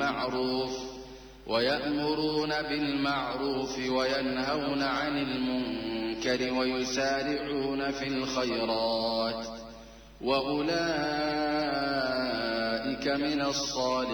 بالمعروف وينهون عن المنكر ويسارعون في الخيرات وأولئك من الصالحين.